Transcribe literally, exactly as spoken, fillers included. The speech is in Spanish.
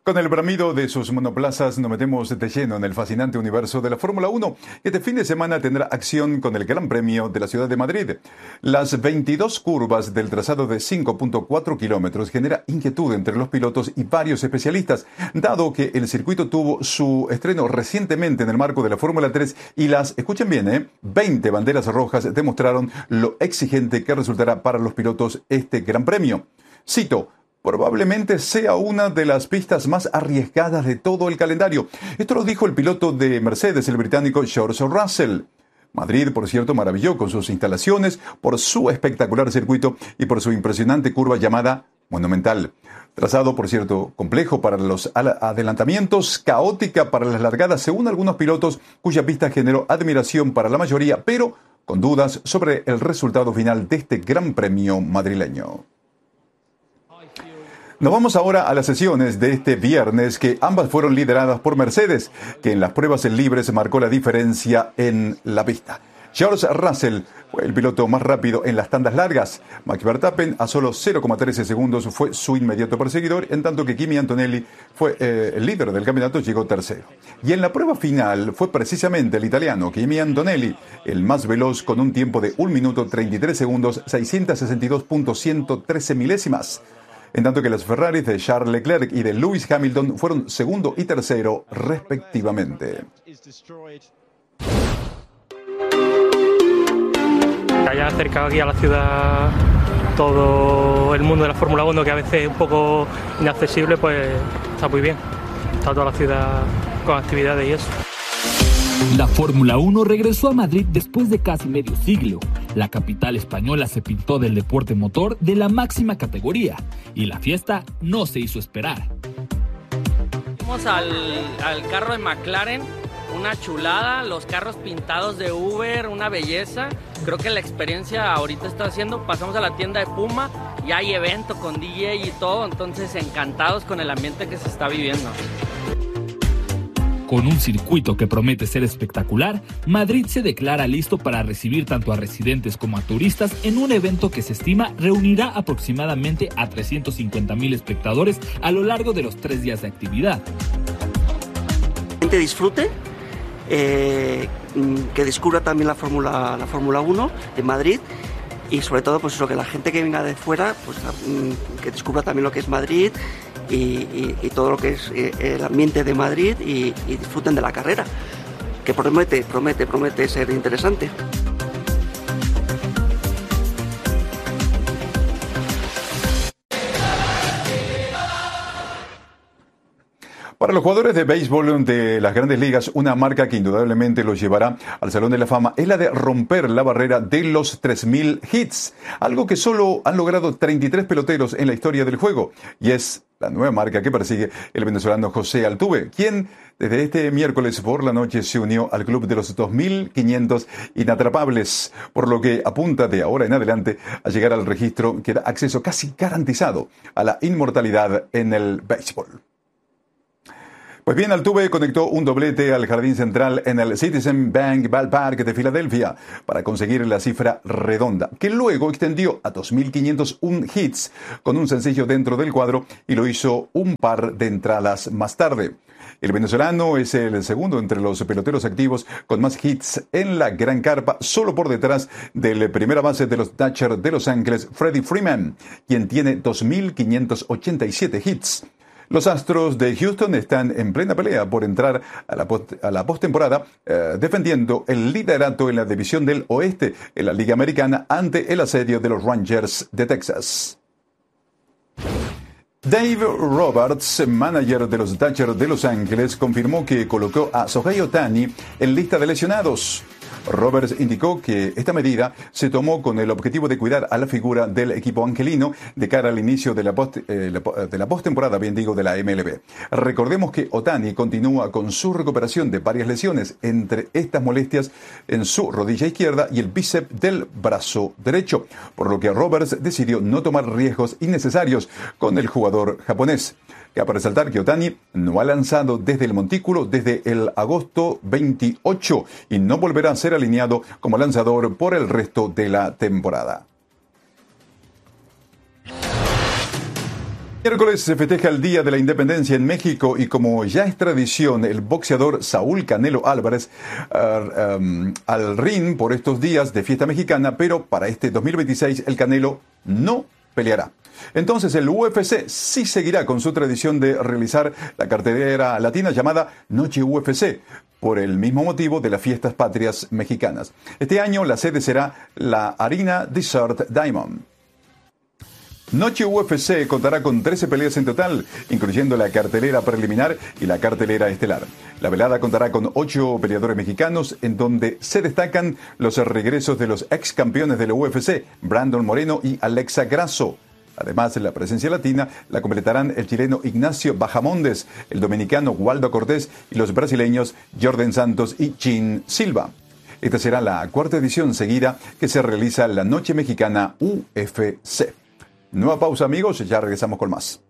Con el bramido de sus monoplazas nos metemos de lleno en el fascinante universo de la Fórmula uno, que este fin de semana tendrá acción con el Gran Premio de la Ciudad de Madrid. Las veintidós curvas del trazado de cinco punto cuatro kilómetros genera inquietud entre los pilotos y varios especialistas, dado que el circuito tuvo su estreno recientemente en el marco de la Fórmula tres y las, escuchen bien, ¿eh? veinte banderas rojas demostraron lo exigente que resultará para los pilotos este Gran Premio. Cito: probablemente sea una de las pistas más arriesgadas de todo el calendario. Esto lo dijo el piloto de Mercedes, el británico George Russell. Madrid, por cierto, maravilló con sus instalaciones, por su espectacular circuito y por su impresionante curva llamada Monumental. Trazado, por cierto, complejo para los adelantamientos, caótica para las largadas, según algunos pilotos, cuya pista generó admiración para la mayoría, pero con dudas sobre el resultado final de este Gran Premio madrileño. Nos vamos ahora a las sesiones de este viernes, que ambas fueron lideradas por Mercedes, que en las pruebas en libres marcó la diferencia en la pista. George Russell fue el piloto más rápido en las tandas largas. Max Verstappen, a solo cero coma trece segundos, fue su inmediato perseguidor, en tanto que Kimi Antonelli fue eh, el líder del campeonato, llegó tercero. Y en la prueba final fue precisamente el italiano Kimi Antonelli el más veloz, con un tiempo de un minuto treinta y tres segundos, seiscientos sesenta y dos punto ciento trece milésimas. En tanto que los Ferraris de Charles Leclerc y de Lewis Hamilton fueron segundo y tercero respectivamente. Que haya acercado aquí a la ciudad todo el mundo de la Fórmula uno, que a veces es un poco inaccesible, pues está muy bien. Está toda la ciudad con actividades y eso. La Fórmula uno regresó a Madrid después de casi medio siglo. La capital española se pintó del deporte motor de la máxima categoría y la fiesta no se hizo esperar. Fuimos al, al carro de McLaren, una chulada, los carros pintados de Uber, una belleza. Creo que la experiencia ahorita está haciendo, pasamos a la tienda de Puma y hay evento con D J y todo, entonces encantados con el ambiente que se está viviendo. Con un circuito que promete ser espectacular, Madrid se declara listo para recibir tanto a residentes como a turistas en un evento que se estima reunirá aproximadamente a trescientos cincuenta mil espectadores a lo largo de los tres días de actividad. Que la gente disfrute, eh, que descubra también la Fórmula la Fórmula uno de Madrid y sobre todo pues eso, que la gente que venga de fuera pues, que descubra también lo que es Madrid. Y, y, y todo lo que es eh, el ambiente de Madrid y, y disfruten de la carrera, que promete, promete, promete ser interesante. Para los jugadores de béisbol de las grandes ligas, una marca que indudablemente los llevará al Salón de la Fama es la de romper la barrera de los tres mil hits, algo que solo han logrado treinta y tres peloteros en la historia del juego, y es la nueva marca que persigue el venezolano José Altuve, quien desde este miércoles por la noche se unió al club de los dos mil quinientos inatrapables, por lo que apunta de ahora en adelante a llegar al registro que da acceso casi garantizado a la inmortalidad en el béisbol. Pues bien, Altuve conectó un doblete al jardín central en el Citizens Bank Ballpark de Filadelfia para conseguir la cifra redonda, que luego extendió a dos mil quinientos uno hits con un sencillo dentro del cuadro y lo hizo un par de entradas más tarde. El venezolano es el segundo entre los peloteros activos con más hits en la Gran Carpa, solo por detrás del primera base de los Dodgers de Los Ángeles, Freddie Freeman, quien tiene dos mil quinientos ochenta y siete hits. Los Astros de Houston están en plena pelea por entrar a la, post, a la postemporada, eh, defendiendo el liderato en la división del oeste en la Liga Americana ante el asedio de los Rangers de Texas. Dave Roberts, manager de los Dodgers de Los Ángeles, confirmó que colocó a Shohei Ohtani en lista de lesionados. Roberts indicó que esta medida se tomó con el objetivo de cuidar a la figura del equipo angelino de cara al inicio de la, post, eh, de la postemporada, bien digo, de la M L B. Recordemos que Ohtani continúa con su recuperación de varias lesiones, entre estas molestias en su rodilla izquierda y el bíceps del brazo derecho, por lo que Roberts decidió no tomar riesgos innecesarios con el jugador japonés. Cabe resaltar que Ohtani no ha lanzado desde el montículo desde el agosto veintiocho y no volverá a ser alineado como lanzador por el resto de la temporada. Miércoles se festeja el Día de la Independencia en México y como ya es tradición, el boxeador Saúl Canelo Álvarez uh, um, al ring por estos días de fiesta mexicana, pero para este dos mil veintiséis el Canelo no peleará. Entonces el U F C sí seguirá con su tradición de realizar la cartelera latina llamada Noche U F C, por el mismo motivo de las fiestas patrias mexicanas. Este año la sede será la Arena Desert Diamond. Noche U F C contará con trece peleas en total, incluyendo la cartelera preliminar y la cartelera estelar. La velada contará con ocho peleadores mexicanos, en donde se destacan los regresos de los ex campeones de la U F C, Brandon Moreno y Alexa Grasso. Además, la presencia latina la completarán el chileno Ignacio Bahamondes, el dominicano Waldo Cortés y los brasileños Jordan Santos y Chin Silva. Esta será la cuarta edición seguida que se realiza la Noche Mexicana U F C. Nueva pausa, amigos, ya regresamos con más.